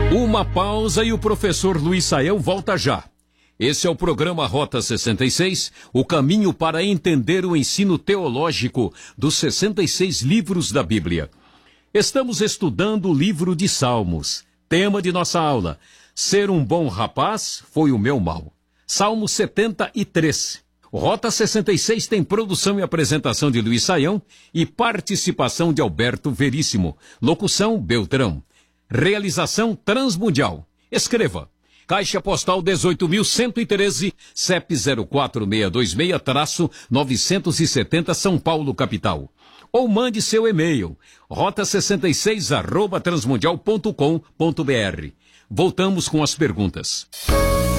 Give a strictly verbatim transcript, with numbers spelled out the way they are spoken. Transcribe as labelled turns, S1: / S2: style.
S1: Uma pausa e o professor Luiz Saião volta já. Esse é o programa Rota sessenta e seis, o caminho para entender o ensino teológico dos sessenta e seis livros da Bíblia. Estamos estudando o livro de Salmos. Tema de nossa aula: ser um bom rapaz foi o meu mal. Salmo setenta e três. Rota sessenta e seis tem produção e apresentação de Luiz Saião e participação de Alberto Veríssimo. Locução Beltrão. Realização Transmundial. Escreva: Caixa Postal dezoito mil cento e treze, C E P zero quatro seis dois seis, novecentos e setenta, São Paulo, capital. Ou mande seu e-mail, rota sessenta e seis arroba transmundial ponto com ponto br. Voltamos com as perguntas.